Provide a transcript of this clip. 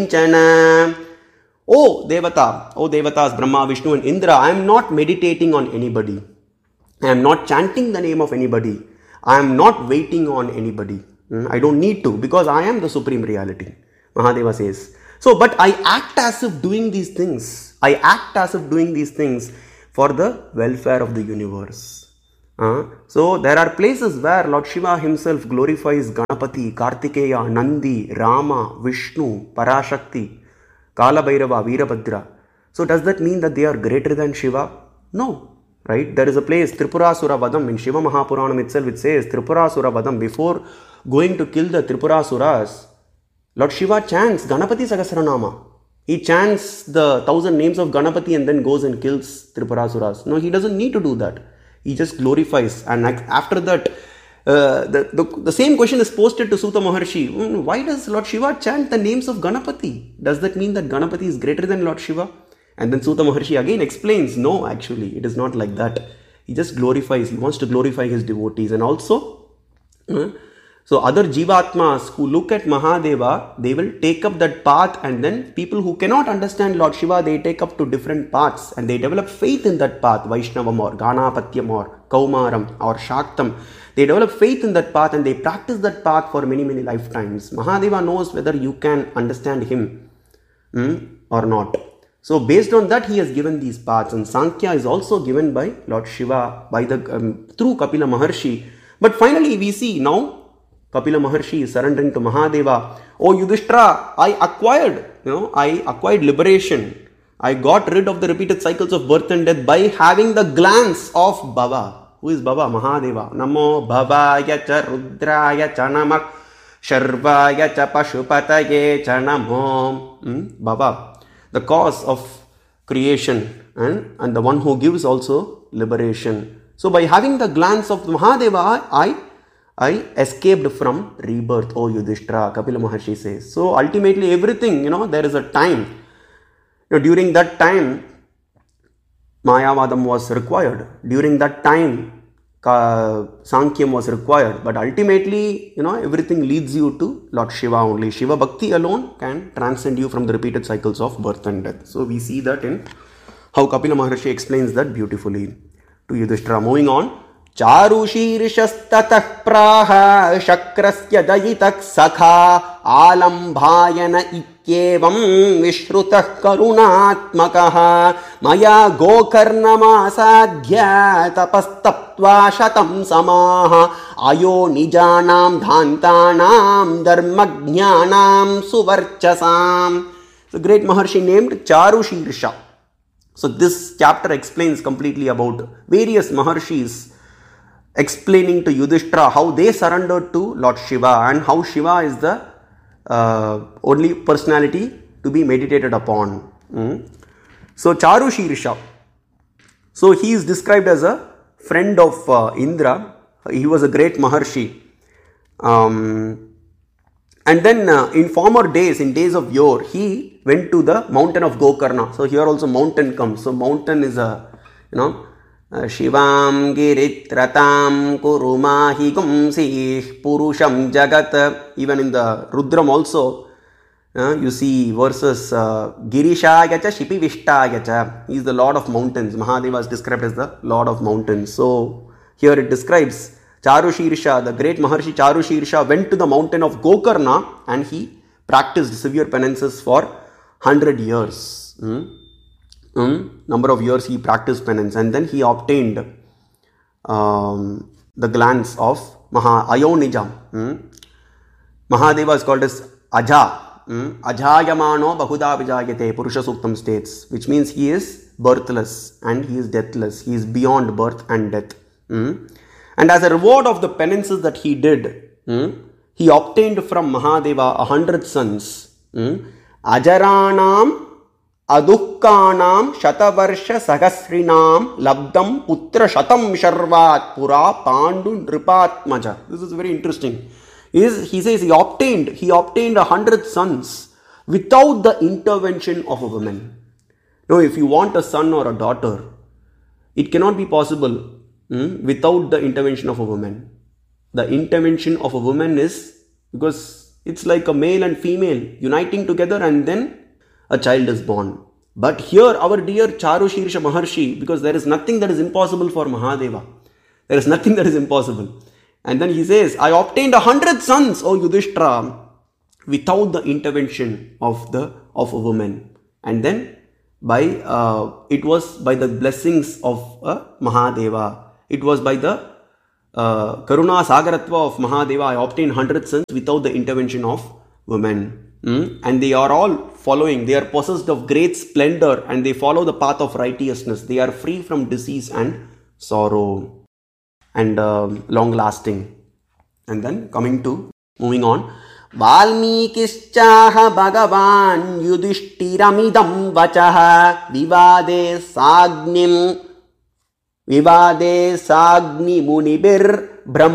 Chana. Oh Devatas, Brahma, Vishnu and Indra, I am not meditating on anybody. I am not chanting the name of anybody. I am not waiting on anybody. I don't need to, because I am the supreme reality. Mahadeva says. So, but I act as if doing these things. I act as if doing these things for the welfare of the universe. So, there are places where Lord Shiva himself glorifies Ganapati, Kartikeya, Nandi, Rama, Vishnu, Parashakti, Kala Bhairava, Veerabhadra. So, does that mean that they are greater than Shiva? No. Right? There is a place, Tripurasura Vadam, in Shiva Mahapuranam itself, it says Tripurasura Vadam. Before going to kill the Tripurasuras, Lord Shiva chants Ganapati Sahasranama. He chants the 1,000 names of Ganapati and then goes and kills Tripurasuras. No, he doesn't need to do that. He just glorifies. And after that, the same question is posted to Suta Maharshi. Why does Lord Shiva chant the names of Ganapati? Does that mean that Ganapati is greater than Lord Shiva? And then Suta Maharshi again explains, no, actually, it is not like that. He just glorifies. He wants to glorify his devotees. And also, so other Jivatmas who look at Mahadeva, they will take up that path, and then people who cannot understand Lord Shiva, they take up to different paths and they develop faith in that path, Vaishnavam or Ganapatyam or Kaumaram or Shaktam. They develop faith in that path and they practice that path for many, many lifetimes. Mahadeva knows whether you can understand him or not. So based on that, he has given these paths, and Sankhya is also given by Lord Shiva by the through Kapila Maharshi. But finally we see now Kapila Maharshi is surrendering to Mahadeva. Oh Yudhishthira, I acquired liberation. I got rid of the repeated cycles of birth and death by having the glance of Bhava. Who is Bhava? Mahadeva. Namo Bhavaya cha Rudraya cha namak Sharvaya cha Pashupataye cha namo. Bhava, the cause of creation and the one who gives also liberation. So by having the glance of Mahadeva, I escaped from rebirth, O Yudhishthira, Kapila Maharshi says. So ultimately everything, there is a time. During that time, Mayavadam was required. During that time, Sankhyam was required. But ultimately, everything leads you to Lord Shiva only. Shiva Bhakti alone can transcend you from the repeated cycles of birth and death. So we see that in how Kapila Maharshi explains that beautifully to Yudhishthira. Moving on. Charushirishastataḥ praha shakrasya dayitak sakha alambhayana ikyevam vishrutah karunatmakaha maya gokarnamasadhya tapastaptva shatam samaha ayo nijanam dhantanam dharmajnanam suvarchasam. The great Maharshi named Charushirsha. So this chapter explains completely about various Maharshis explaining to Yudhishthira how they surrendered to Lord Shiva and how Shiva is the only personality to be meditated upon. So Charushirsha. So he is described as a friend of Indra. He was a great Maharshi. And then in former days, in days of yore, he went to the mountain of Gokarna. So here also mountain comes. So mountain is a, Shivam Giritratam Kurumahi Gumsih Purusham Jagat. Even in the Rudram also, you see verses Girishaya Shipi Vishtaya. He is the Lord of mountains. Mahadeva is described as the Lord of mountains. So here it describes Charushirsha, the great Maharshi Charushirsha went to the mountain of Gokarna and he practiced severe penances for 100 years. Number of years he practiced penance, and then he obtained the glance of Ayonijam. Mahadeva is called as Aja. Ajayamano Bahuda Vijayate, Purusha Suktam states, which means he is birthless and he is deathless. He is beyond birth and death. And as a reward of the penances that he did, he obtained from Mahadeva 100 sons. Ajaranam Adukkanam Shatavarsha Sahasrinam Labdam Putra Shatam Sharvat Pura Pandu Nripatmaja. This is very interesting. He says he obtained 100 sons without the intervention of a woman. Now, if you want a son or a daughter, it cannot be possible without the intervention of a woman. The intervention of a woman is because It's like a male and female uniting together and then a child is born. But here our dear Charushirsha Maharshi, because there is nothing that is impossible for Mahadeva. There is nothing that is impossible. And then he says, I obtained 100 sons, O Yudhishthira, without the intervention of a woman. And then it was by the blessings of Mahadeva. It was by the Karuna Sagaratva of Mahadeva. I obtained 100 sons without the intervention of women. And they are all following. They are possessed of great splendor and they follow the path of righteousness. They are free from disease and sorrow and long lasting. And then moving on. Valmikischaha Bhagavan Yudhishtiramidam Vachaha Vivade Sagni Munibir Brahma